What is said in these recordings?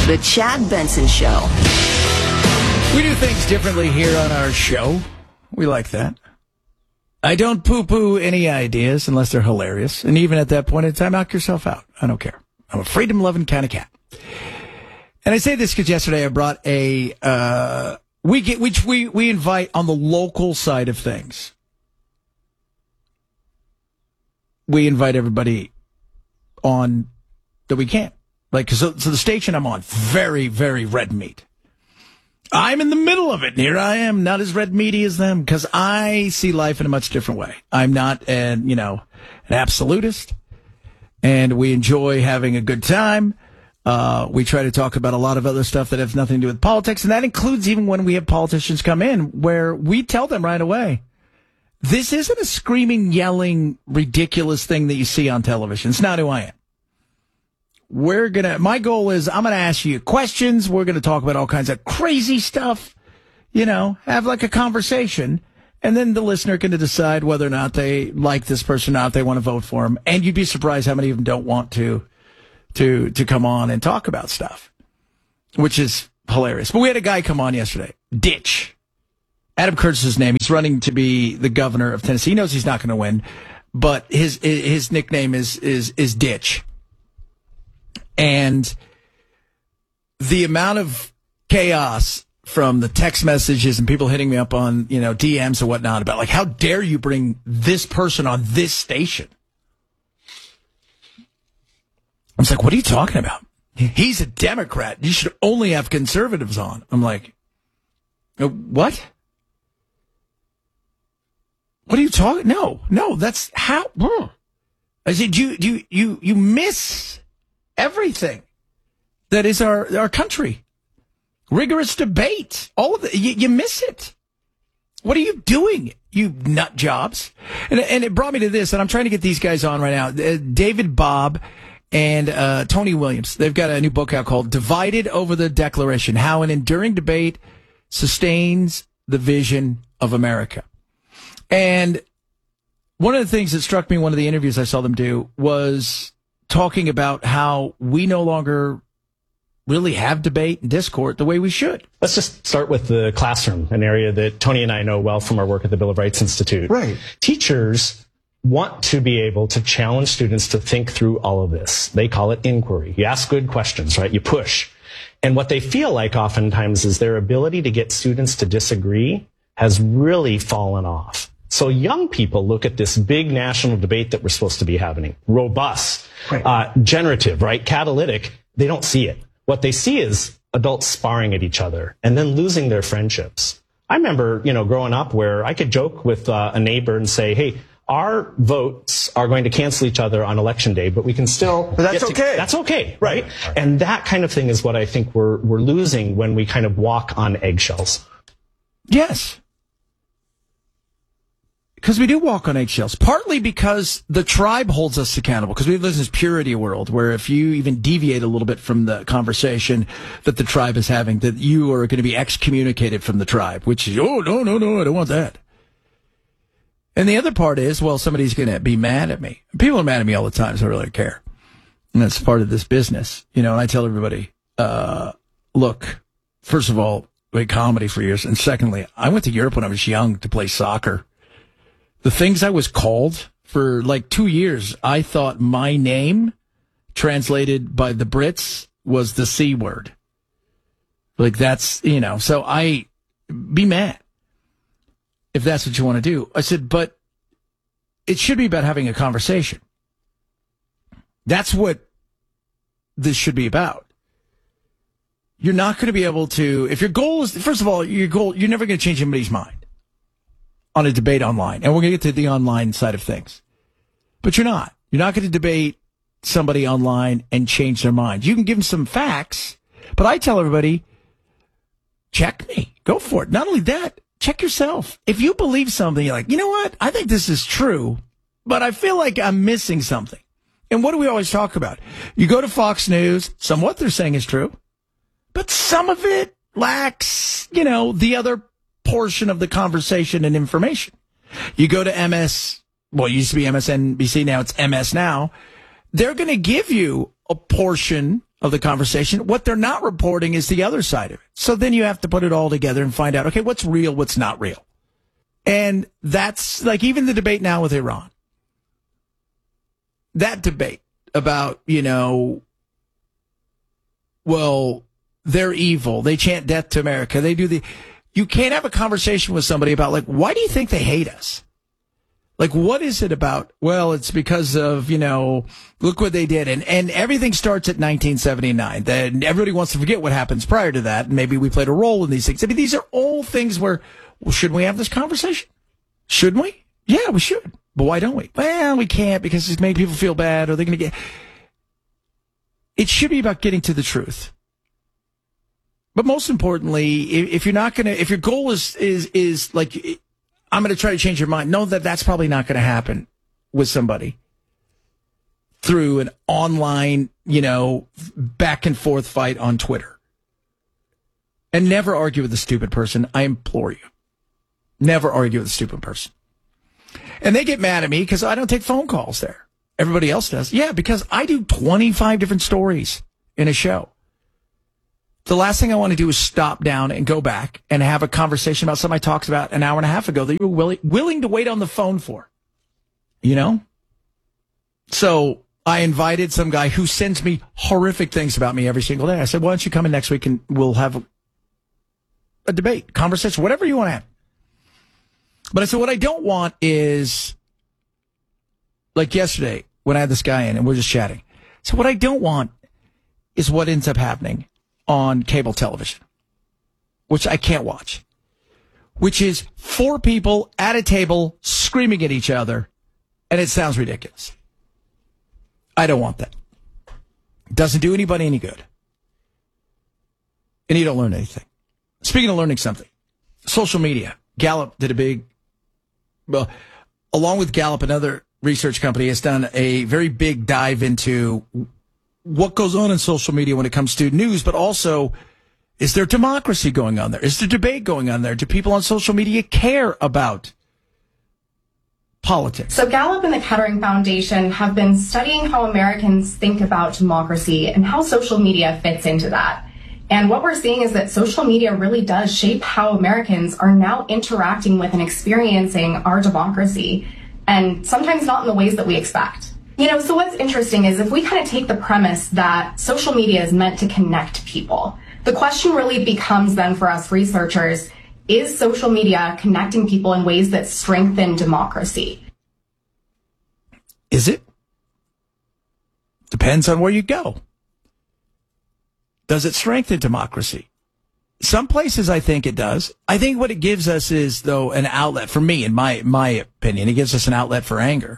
The Chad Benson Show. We do things differently here on our show. We like that. I don't poo-poo any ideas unless they're hilarious. And even at that point in time, knock yourself out. I don't care. I'm a freedom-loving kind of cat. And I say this because yesterday I brought we invite on the local side of things. We invite everybody on that we can. Like, so the station I'm on, very, very red meat. I'm in the middle of it, and here I am, not as red meaty as them, because I see life in a much different way. I'm not an absolutist, and we enjoy having a good time. We try to talk about a lot of other stuff that has nothing to do with politics, and that includes even when we have politicians come in, where we tell them right away, this isn't a screaming, yelling, ridiculous thing that you see on television. It's not who I am. My goal is I'm going to ask you questions. We're going to talk about all kinds of crazy stuff, have like a conversation. And then the listener can decide whether or not they like this person or not, they want to vote for him. And you'd be surprised how many of them don't want to come on and talk about stuff, which is hilarious. But we had a guy come on yesterday, Ditch. Adam Kurtz is his name. He's running to be the governor of Tennessee. He knows he's not going to win, but his nickname is Ditch. And the amount of chaos from the text messages and people hitting me up on, DMs and whatnot about, like, how dare you bring this person on this station? I was like, what are you talking about? He's a Democrat. You should only have conservatives on. I'm like, what? What are you talking? No, that's how. I said, you miss everything that is our country. Rigorous debate. All of it. You miss it. What are you doing, you nut jobs? And it brought me to this, and I'm trying to get these guys on right now. David Bobb and Tony Williams. They've got a new book out called Divided Over the Declaration, How an Enduring Debate Sustains the Vision of America. And one of the things that struck me in one of the interviews I saw them do was talking about how we no longer really have debate and discord the way we should. Let's just start with the classroom, an area that Tony and I know well from our work at the Bill of Rights Institute. Right. Teachers want to be able to challenge students to think through all of this. They call it inquiry. You ask good questions, right? You push. And what they feel like oftentimes is their ability to get students to disagree has really fallen off. So young people look at this big national debate that we're supposed to be having, robust, right, generative, right, catalytic. They don't see it. What they see is adults sparring at each other and then losing their friendships. I remember, growing up where I could joke with a neighbor and say, hey, our votes are going to cancel each other on election day, but we can still. But that's okay. That's okay, right? And that kind of thing is what I think we're losing when we kind of walk on eggshells. Yes. Because we do walk on eggshells, partly because the tribe holds us accountable, because we live in this purity world where if you even deviate a little bit from the conversation that the tribe is having, that you are going to be excommunicated from the tribe, which is, no, I don't want that. And the other part is, well, somebody's going to be mad at me. People are mad at me all the time, so I really don't care. And that's part of this business. And I tell everybody, look, first of all, I made comedy for years. And secondly, I went to Europe when I was young to play soccer. The things I was called for like 2 years, I thought my name translated by the Brits was the C word. Like that's, so be mad if that's what you want to do. I said, but it should be about having a conversation. That's what this should be about. You're not going to be able to, if your goal is, first of all, you're never going to change anybody's mind on a debate online. And we're going to get to the online side of things. But you're not. You're not going to debate somebody online and change their mind. You can give them some facts, but I tell everybody, check me. Go for it. Not only that, check yourself. If you believe something, you're like, you know what? I think this is true, but I feel like I'm missing something. And what do we always talk about? You go to Fox News, some what they're saying is true, but some of it lacks, the other portion of the conversation and information. You go to it used to be MSNBC, now it's MS Now. They're going to give you a portion of the conversation. What they're not reporting is the other side of it. So then you have to put it all together and find out, okay, what's real, what's not real. And that's like even the debate now with Iran. That debate about, well, they're evil. They chant death to America. You can't have a conversation with somebody about, like, why do you think they hate us? Like, what is it about? Well, it's because of, look what they did. And everything starts at 1979. Then everybody wants to forget what happens prior to that. And maybe we played a role in these things. I mean, these are all things where, well, shouldn't we have this conversation? Shouldn't we? Yeah, we should. But why don't we? Well, we can't because it's made people feel bad, or they're going to get. It should be about getting to the truth. But most importantly, if your goal is like, I'm going to try to change your mind, know that that's probably not going to happen with somebody through an online, back and forth fight on Twitter. And never argue with a stupid person. I implore you. Never argue with a stupid person. And they get mad at me because I don't take phone calls there. Everybody else does. Yeah, because I do 25 different stories in a show. The last thing I want to do is stop down and go back and have a conversation about something I talked about an hour and a half ago that you were willing to wait on the phone for. So I invited some guy who sends me horrific things about me every single day. I said, why don't you come in next week and we'll have a debate, conversation, whatever you want to have. But I said, what I don't want is, like yesterday when I had this guy in and we're just chatting. So what I don't want is what ends up happening on cable television, which I can't watch, which is 4 people at a table screaming at each other, and it sounds ridiculous. I don't want that. It doesn't do anybody any good. And you don't learn anything. Speaking of learning something, social media. Gallup did along with Gallup, another research company has done a very big dive into what goes on in social media when it comes to news, but also, is there democracy going on there? Is there debate going on there? Do people on social media care about politics? So Gallup and the Kettering Foundation have been studying how Americans think about democracy and how social media fits into that. And what we're seeing is that social media really does shape how Americans are now interacting with and experiencing our democracy, and sometimes not in the ways that we expect. So what's interesting is if we kind of take the premise that social media is meant to connect people, the question really becomes then for us researchers, is social media connecting people in ways that strengthen democracy? Is it? Depends on where you go. Does it strengthen democracy? Some places I think it does. I think what it gives us is, though, an outlet, for me, in my opinion, it gives us an outlet for anger.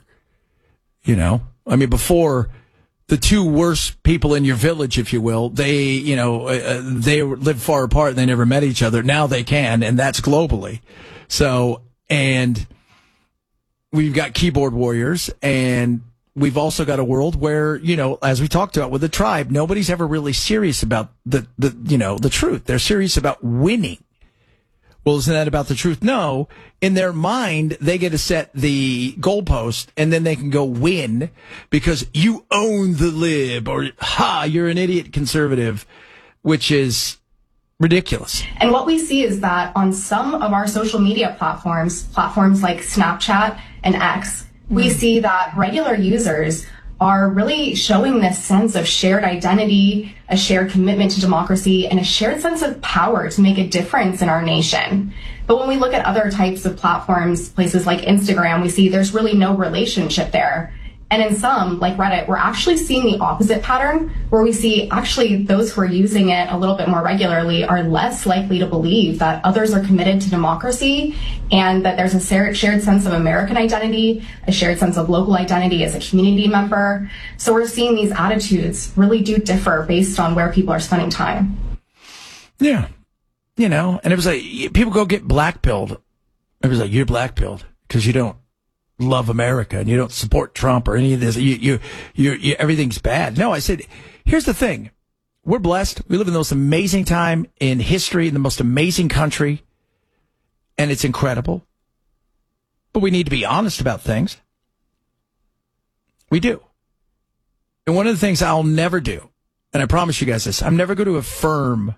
Before, the 2 worst people in your village, if you will, they lived far apart and they never met each other. Now they can, and that's globally. So, and we've got keyboard warriors, and we've also got a world where, as we talked about with the tribe, nobody's ever really serious about the truth. They're serious about winning. Well, isn't that about the truth? No. In their mind, they get to set the goalpost, and then they can go win because you own the lib, or you're an idiot conservative, which is ridiculous. And what we see is that on some of our social media platforms like Snapchat and X, we see that regular users are really showing this sense of shared identity, a shared commitment to democracy, and a shared sense of power to make a difference in our nation. But when we look at other types of platforms, places like Instagram, we see there's really no relationship there. And in some, like Reddit, we're actually seeing the opposite pattern, where we see actually those who are using it a little bit more regularly are less likely to believe that others are committed to democracy and that there's a shared sense of American identity, a shared sense of local identity as a community member. So we're seeing these attitudes really do differ based on where people are spending time. Yeah. And it was like, people go get black-pilled. It was like, you're black-pilled because you don't love America and you don't support Trump or any of this. You everything's bad. No, I said, here's the thing. We're blessed. We live in the most amazing time in history, in the most amazing country, and it's incredible. But we need to be honest about things. We do. And one of the things I'll never do, and I promise you guys this, I'm never going to affirm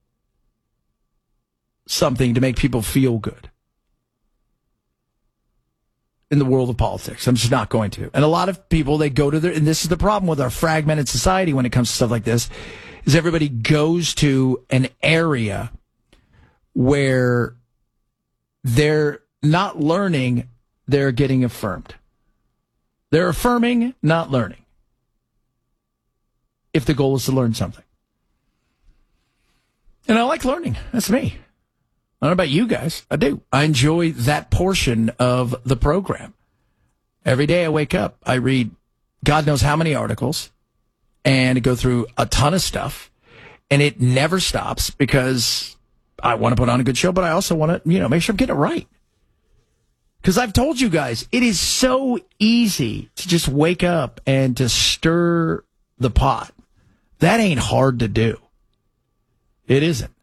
something to make people feel good in the world of politics. I'm just not going to. And a lot of people, they go to their, and this is the problem with our fragmented society when it comes to stuff like this, is everybody goes to an area where they're not learning, they're getting affirmed. They're affirming, not learning. If the goal is to learn something. And I like learning. That's me. I don't know about you guys. I do. I enjoy that portion of the program. Every day I wake up, I read God knows how many articles and go through a ton of stuff. And it never stops because I want to put on a good show, but I also want to, make sure I'm getting it right. Because I've told you guys, it is so easy to just wake up and to stir the pot. That ain't hard to do. It isn't.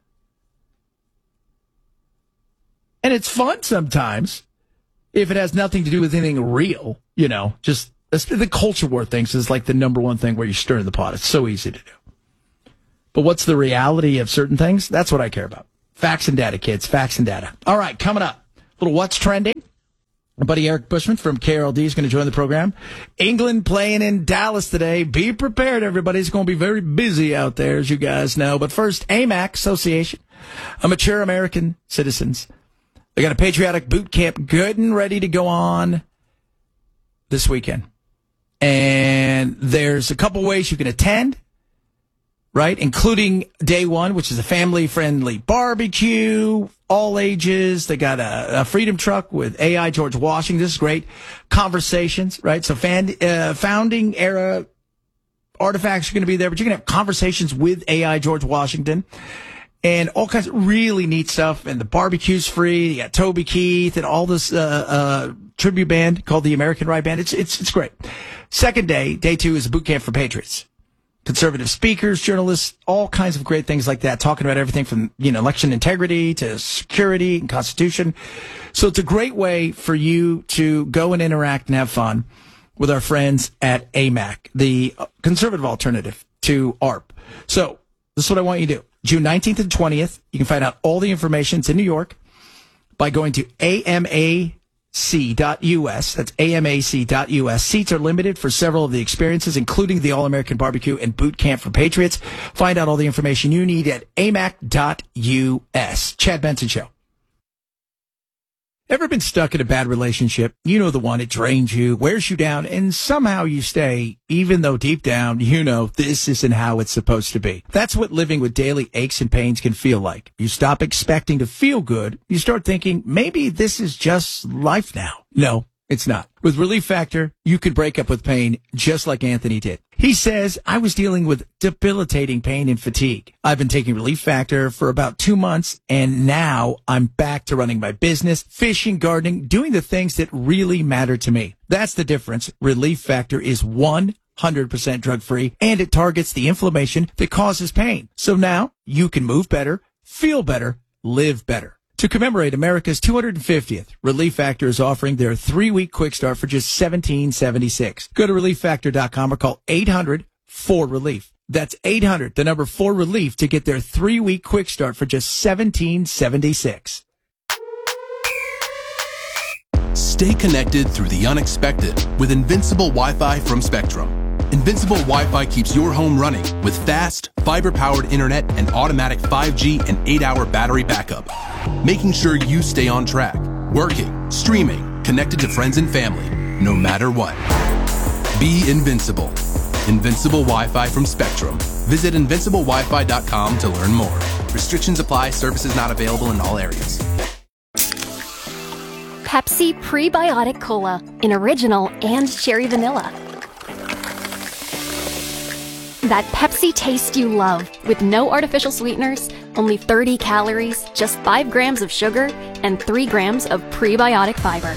And it's fun sometimes if it has nothing to do with anything real, just the culture war things is like the number one thing where you stir the pot. It's so easy to do. But what's the reality of certain things? That's what I care about. Facts and data, kids. Facts and data. All right, coming up. A little What's Trending. My buddy Eric Bushman from KRLD is going to join the program. England playing in Dallas today. Be prepared, everybody. It's going to be very busy out there, as you guys know. But first, AMAC, Association of Mature American Citizens. They got a patriotic boot camp good and ready to go on this weekend. And there's a couple ways you can attend, right? Including day one, which is a family-friendly barbecue, all ages. They got a freedom truck with AI George Washington. This is great. Conversations, right? So founding era artifacts are going to be there, but you're going to have conversations with AI George Washington. And all kinds of really neat stuff. And the barbecue's free. You got Toby Keith and all this tribute band called the American Rye Band. It's great. Second day, day two, is a boot camp for patriots. Conservative speakers, journalists, all kinds of great things like that, talking about everything from, election integrity to security and constitution. So it's a great way for you to go and interact and have fun with our friends at AMAC, the conservative alternative to ARP. So this is what I want you to do. June 19th and 20th, you can find out all the information. It's in New York by going to amac.us. That's amac.us. Seats are limited for several of the experiences, including the All-American Barbecue and Boot Camp for Patriots. Find out all the information you need at amac.us. Chad Benson Show. Ever been stuck in a bad relationship? You know the one. It drains you, wears you down, and somehow you stay, even though deep down, this isn't how it's supposed to be. That's what living with daily aches and pains can feel like. You stop expecting to feel good. You start thinking, maybe this is just life now. No, it's not. With Relief Factor, you can break up with pain just like Anthony did. He says, I was dealing with debilitating pain and fatigue. I've been taking Relief Factor for about 2 months, and now I'm back to running my business, fishing, gardening, doing the things that really matter to me. That's the difference. Relief Factor is 100% drug-free, and it targets the inflammation that causes pain. So now you can move better, feel better, live better. To commemorate America's 250th, Relief Factor is offering their 3-week quick start for just $17.76. Go to ReliefFactor.com or call 800-4RELIEF. That's 800, the number 4RELIEF, to get their 3-week quick start for just $17.76. Stay connected through the unexpected with Invincible Wi-Fi from Spectrum. Invincible Wi-Fi keeps your home running with fast, fiber-powered internet and automatic 5G and 8-hour battery backup, making sure you stay on track, working, streaming, connected to friends and family, no matter what. Be invincible. Invincible Wi-Fi from Spectrum. Visit invinciblewifi.com to learn more. Restrictions apply. Services not available in all areas. Pepsi Prebiotic Cola in original and cherry vanilla. That Pepsi taste you love, with no artificial sweeteners, only 30 calories, just 5 grams of sugar, and 3 grams of prebiotic fiber.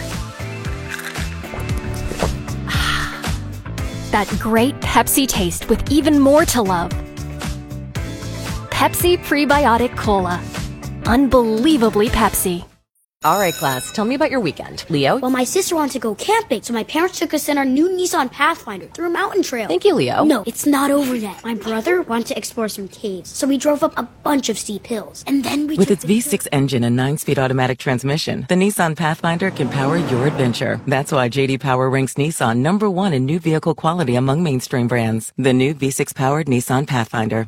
That great Pepsi taste with even more to love. Pepsi Prebiotic Cola. Unbelievably Pepsi. All right, class, tell me about your weekend. Leo? Well, my sister wanted to go camping, so my parents took us in our new Nissan Pathfinder through a mountain trail. Thank you, Leo. No, it's not over yet. My brother wanted to explore some caves, so we drove up a bunch of steep hills. And then we With its V6 engine and 9-speed automatic transmission, the Nissan Pathfinder can power your adventure. That's why J.D. Power ranks Nissan number 1 in new vehicle quality among mainstream brands. The new V6-powered Nissan Pathfinder.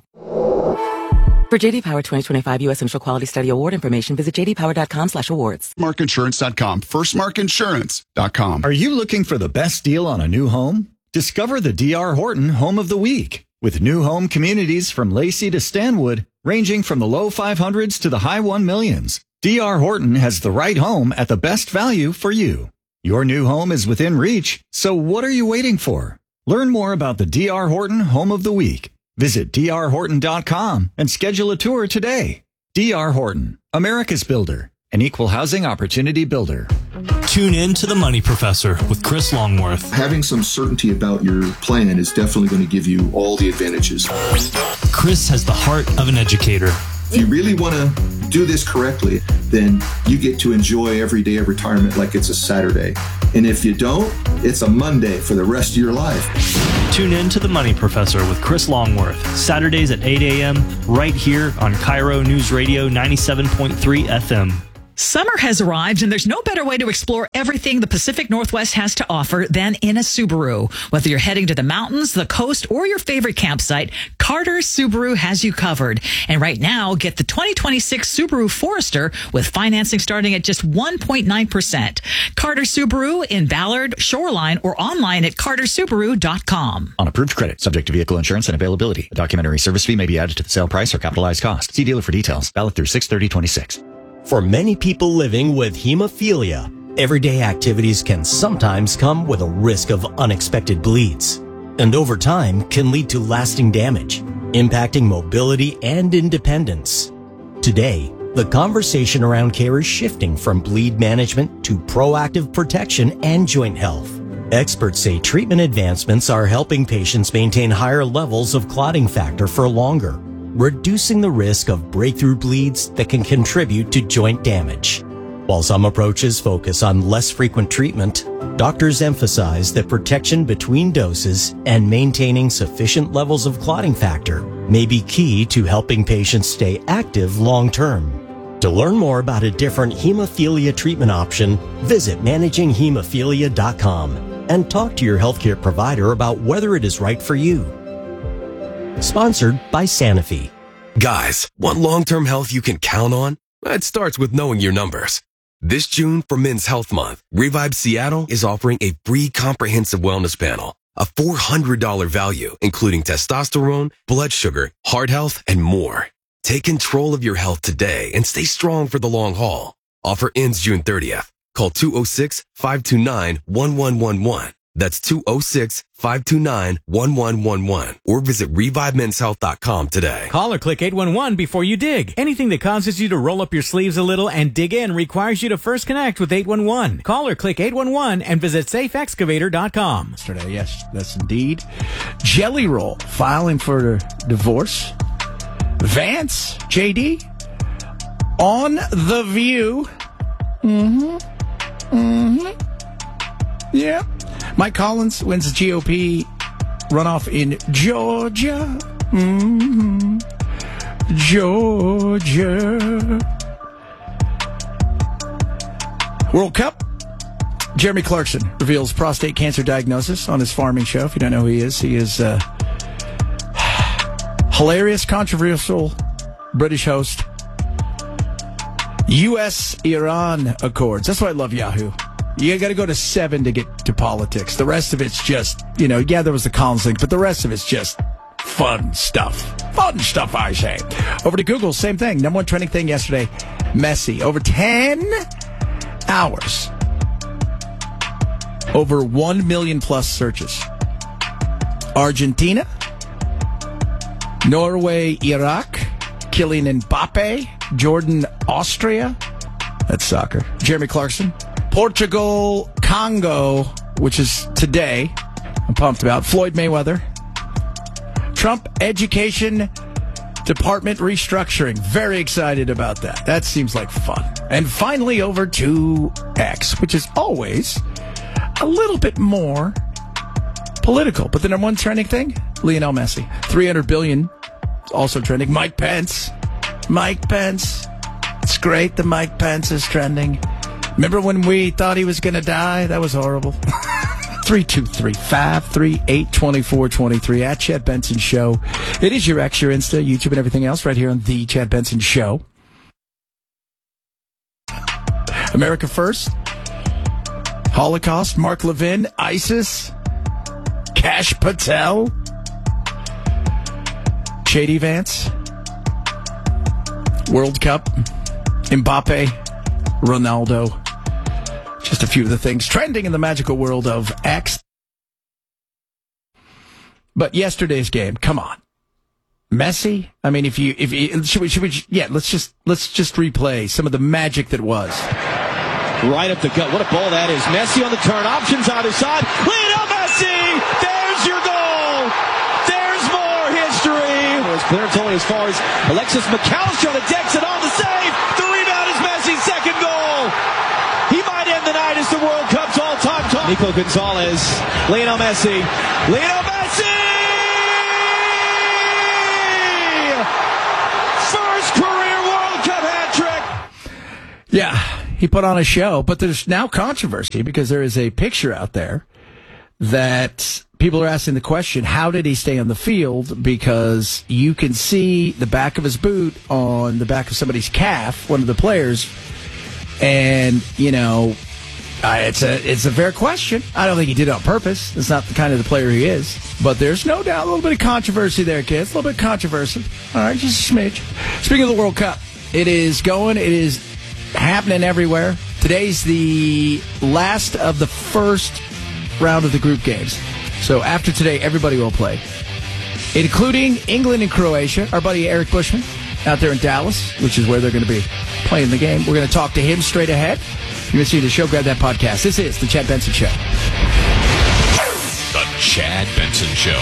For J.D. Power 2025 U.S. Initial Quality Study Award information, visit jdpower.com/awards. Markinsurance.com. Firstmarkinsurance.com. Are you looking for the best deal on a new home? Discover the D.R. Horton Home of the Week. With new home communities from Lacey to Stanwood, ranging from the low 500s to the high 1 millions, D.R. Horton has the right home at the best value for you. Your new home is within reach, so what are you waiting for? Learn more about the D.R. Horton Home of the Week. Visit drhorton.com and schedule a tour today. D.R. Horton, America's builder, an equal housing opportunity builder. Tune in to The Money Professor with Chris Longworth. Having some certainty about your plan is definitely going to give you all the advantages. Chris has the heart of an educator. If you really want to do this correctly, then you get to enjoy every day of retirement like it's a Saturday. And if you don't, it's a Monday for the rest of your life. Tune in to The Money Professor with Chris Longworth, Saturdays at 8 a.m. right here on Cairo News Radio 97.3 FM. Summer has arrived, and there's no better way to explore everything the Pacific Northwest has to offer than in a Subaru. Whether you're heading to the mountains, the coast, or your favorite campsite, Carter Subaru has you covered. And right now, get the 2026 Subaru Forester with financing starting at just 1.9%. Carter Subaru in Ballard, Shoreline, or online at cartersubaru.com. On approved credit, subject to vehicle insurance and availability. A documentary service fee may be added to the sale price or capitalized cost. See dealer for details. Valid through 6/30/26. For many people living with hemophilia, everyday activities can sometimes come with a risk of unexpected bleeds, and over time can lead to lasting damage, impacting mobility and independence. Today, the conversation around care is shifting from bleed management to proactive protection and joint health. Experts say treatment advancements are helping patients maintain higher levels of clotting factor for longer, reducing the risk of breakthrough bleeds that can contribute to joint damage. While some approaches focus on less frequent treatment, doctors emphasize that protection between doses and maintaining sufficient levels of clotting factor may be key to helping patients stay active long-term. To learn more about a different hemophilia treatment option, visit managinghemophilia.com and talk to your healthcare provider about whether it is right for you. Sponsored by Sanofi. Guys, want long-term health you can count on? It starts with knowing your numbers. This June for Men's Health Month, Revive Seattle is offering a free comprehensive wellness panel, a $400 value, including testosterone, blood sugar, heart health, and more. Take control of your health today and stay strong for the long haul. Offer ends June 30th. Call 206-529-1111. That's 206-529-1111 or visit ReviveMen'sHealth.com today. Call or click 811 before you dig. Anything that causes you to roll up your sleeves a little and dig in requires you to first connect with 811. Call or click 811 and visit SafeExcavator.com. Yesterday, yes, that's indeed. Jelly Roll filing for divorce. Vance, JD, on The View. Yeah. Mike Collins wins the GOP runoff in Georgia. Georgia. World Cup. Jeremy Clarkson reveals prostate cancer diagnosis on his farming show. If you don't know who he is hilarious, controversial British host. U.S.-Iran Accords. That's why I love Yahoo. You got to go to 7 to get to politics. The rest of it's just, there was the Collins link, but the rest of it's just fun stuff. Fun stuff, I say. Over to Google, same thing. Number one trending thing yesterday, Messi. Over 10 hours. Over 1 million plus searches. Argentina. Norway, Iraq. Kylian Mbappe. Jordan, Austria. That's soccer. Jeremy Clarkson. Portugal, Congo, which is today. I'm pumped about. Floyd Mayweather. Trump education Department restructuring. Very excited about that. That seems like fun. And finally over to X, which is always a little bit more political. But the number one trending thing, Lionel Messi. 300 billion, also trending. Mike Pence. It's great that Mike Pence is trending. Remember when we thought he was going to die? That was horrible. 323-538-2423 at Chad Benson Show. It is your X, your Insta, YouTube, and everything else right here on the Chad Benson Show. America First, Holocaust, Mark Levin, ISIS, Kash Patel, Shady Vance, World Cup, Mbappe, Ronaldo. Just a few of the things trending in the magical world of X. But yesterday's game, come on. Messi? I mean, let's just replay some of the magic that was. Right up the gut. What a ball that is. Messi on the turn. Options either side. Lionel Messi! There's your goal! There's more history! It's clearance only as far as Alexis McAllister on the decks and on the save. The rebound is Messi's second goal. He might end the night as the World Cup's all-time top. Nico Gonzalez. Lionel Messi. Lionel Messi! First career World Cup hat trick. Yeah, he put on a show, but there's now controversy because there is a picture out there that people are asking the question, how did he stay on the field? Because you can see the back of his boot on the back of somebody's calf, one of the players, and, it's a fair question. I don't think he did it on purpose. It's not the kind of the player he is. But there's no doubt a little bit of controversy there, kids. A little bit of controversy. All right, just a smidge. Speaking of the World Cup, it is going. It is happening everywhere. Today's the last of the first round of the group games. So after today, everybody will play, including England and Croatia. Our buddy Eric Bushman out there in Dallas, which is where they're going to be playing the game. We're going to talk to him straight ahead. You're going to see the show. Grab that podcast. This is the Chad Benson Show. The Chad Benson Show.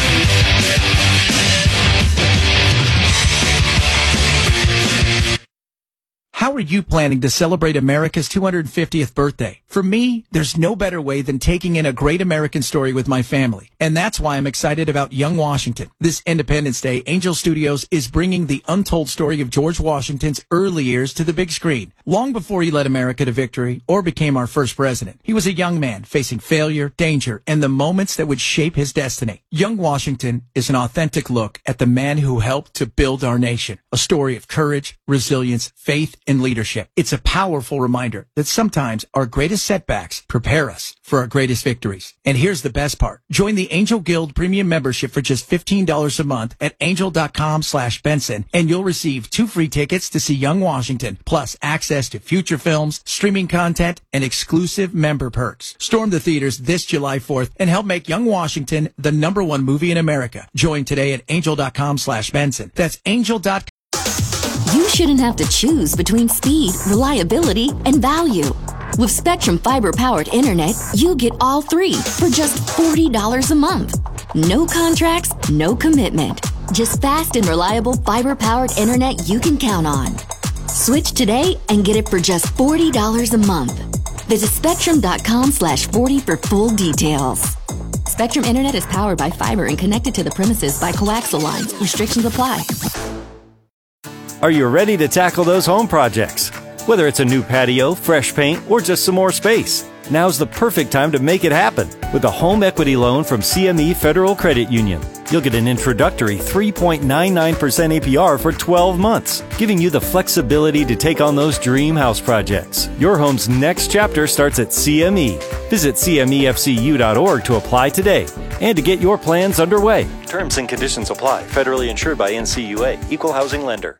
How are you planning to celebrate America's 250th birthday? For me, there's no better way than taking in a great American story with my family. And that's why I'm excited about Young Washington. This Independence Day, Angel Studios is bringing the untold story of George Washington's early years to the big screen. Long before he led America to victory or became our first president, he was a young man facing failure, danger, and the moments that would shape his destiny. Young Washington is an authentic look at the man who helped to build our nation. A story of courage, resilience, faith, and leadership. It's a powerful reminder that sometimes our greatest setbacks prepare us for our greatest victories. And here's the best part. Join the Angel Guild Premium membership for just $15 a month at angel.com/Benson, and you'll receive 2 free tickets to see Young Washington, plus access to future films, streaming content, and exclusive member perks. Storm the theaters this July 4th and help make Young Washington the #1 movie in America. Join today at angel.com/Benson. That's angel.com. You shouldn't have to choose between speed, reliability, and value. With Spectrum Fiber-powered internet, you get all 3 for just $40 a month. No contracts, no commitment. Just fast and reliable fiber-powered internet you can count on. Switch today and get it for just $40 a month. Visit Spectrum.com/40 for full details. Spectrum Internet is powered by fiber and connected to the premises by coaxial lines. Restrictions apply. Are you ready to tackle those home projects? Whether it's a new patio, fresh paint, or just some more space, now's the perfect time to make it happen with a home equity loan from CME Federal Credit Union. You'll get an introductory 3.99% APR for 12 months, giving you the flexibility to take on those dream house projects. Your home's next chapter starts at CME. Visit CMEFCU.org to apply today and to get your plans underway. Terms and conditions apply. Federally insured by NCUA. Equal housing lender.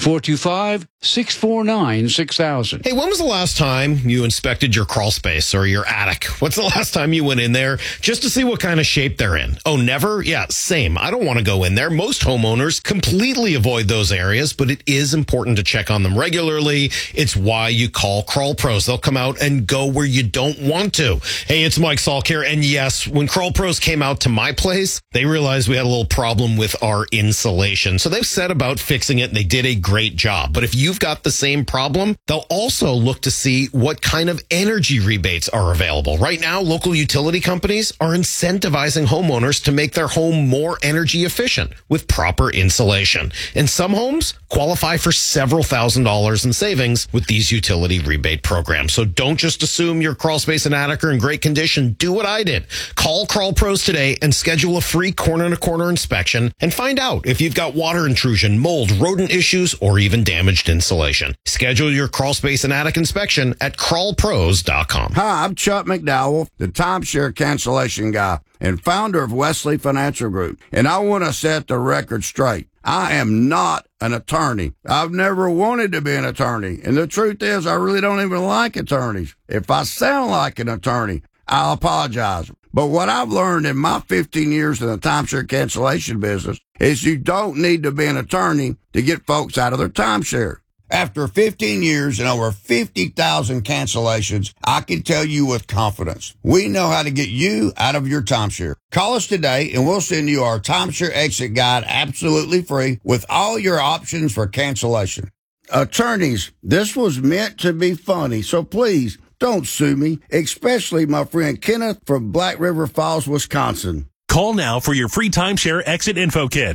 425-649-6000. Hey, when was the last time you inspected your crawl space or your attic? What's the last time you went in there just to see what kind of shape they're in? Oh, never? Yeah, same. I don't want to go in there. Most homeowners completely avoid those areas, but it is important to check on them regularly. It's why you call Crawl Pros. They'll come out and go where you don't want to. Hey, it's Mike Salk here. And yes, when Crawl Pros came out to my place, they realized we had a little problem with our insulation. So they've set about fixing it, and they did a great job. But if you've got the same problem, they'll also look to see what kind of energy rebates are available. Right now, local utility companies are incentivizing homeowners to make their home more energy efficient with proper insulation. And some homes qualify for several $1,000s in savings with these utility rebate programs. So don't just assume your crawl space and attic are in great condition. Do what I did. Call Crawl Pros today and schedule a free corner-to-corner inspection and find out if you've got water intrusion, mold, rodent issues, or even damaged insulation. Schedule your crawl space and attic inspection at crawlpros.com. Hi, I'm Chuck McDowell, the timeshare cancellation guy and founder of Wesley Financial Group. And I want to set the record straight. I am not an attorney. I've never wanted to be an attorney. And the truth is, I really don't even like attorneys. If I sound like an attorney, I'll apologize. But what I've learned in my 15 years in the timeshare cancellation business is you don't need to be an attorney to get folks out of their timeshare. After 15 years and over 50,000 cancellations, I can tell you with confidence, we know how to get you out of your timeshare. Call us today and we'll send you our timeshare exit guide absolutely free with all your options for cancellation. Attorneys, this was meant to be funny, so please don't sue me, especially my friend Kenneth from Black River Falls, Wisconsin. Call now for your free timeshare exit info kit.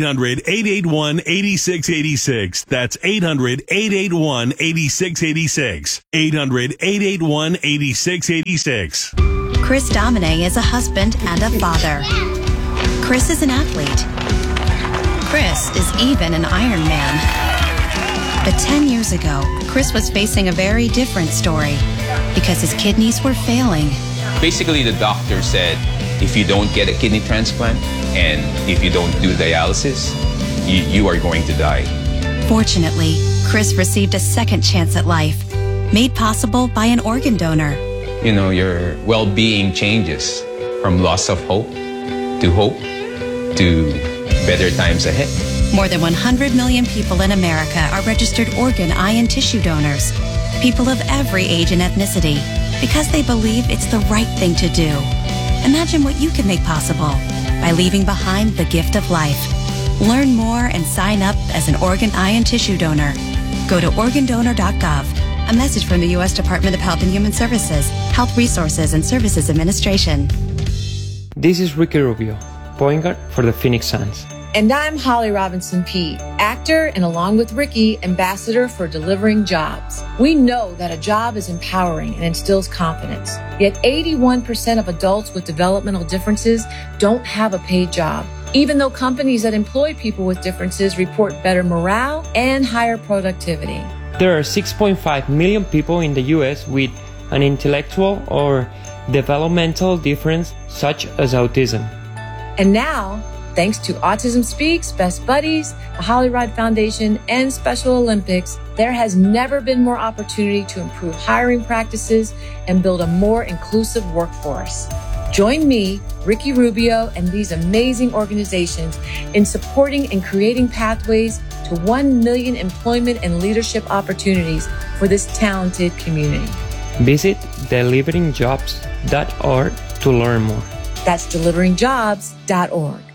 800-881-8686. That's 800-881-8686. 800-881-8686. Chris Domine is a husband and a father. Chris is an athlete. Chris is even an Ironman. But 10 years ago, Chris was facing a very different story because his kidneys were failing. Basically, the doctor said, if you don't get a kidney transplant and if you don't do dialysis, you are going to die. Fortunately, Chris received a second chance at life, made possible by an organ donor. You know, your well-being changes from loss of hope to better times ahead. More than 100 million people in America are registered organ, eye, and tissue donors. People of every age and ethnicity, because they believe it's the right thing to do. Imagine what you can make possible by leaving behind the gift of life. Learn more and sign up as an organ, eye, and tissue donor. Go to organdonor.gov. A message from the U.S. Department of Health and Human Services, Health Resources and Services Administration. This is Ricky Rubio, point guard for the Phoenix Suns. And I'm Holly Robinson Peete, actor and along with Ricky, ambassador for Delivering Jobs. We know that a job is empowering and instills confidence. Yet 81% of adults with developmental differences don't have a paid job, even though companies that employ people with differences report better morale and higher productivity. There are 6.5 million people in the U.S. with an intellectual or developmental difference such as autism. And now, thanks to Autism Speaks, Best Buddies, the Holly Rod Foundation, and Special Olympics, there has never been more opportunity to improve hiring practices and build a more inclusive workforce. Join me, Ricky Rubio, and these amazing organizations in supporting and creating pathways to 1 million employment and leadership opportunities for this talented community. Visit deliveringjobs.org to learn more. That's deliveringjobs.org.